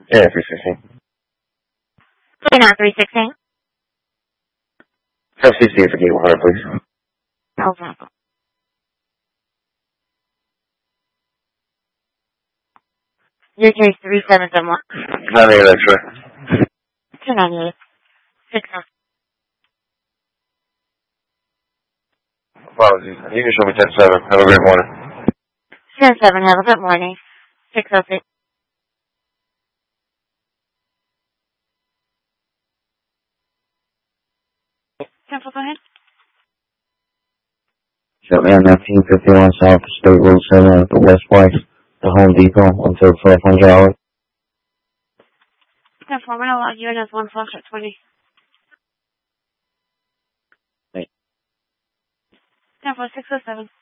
Yeah, 316. 316. FCC for gate 100, please. No problem. Your case 3771. 98 extra. 298. 60. Apologies. You can show me 10-7. Have a great morning. 10-7. Have a good morning. 606. Simple, go ahead. Shut me on 1951 South State Road 7 at the West Place, the Home Depot on 3500 Simple, I'm going to log you in as 1 flush at 20. Hey. Simple, 607.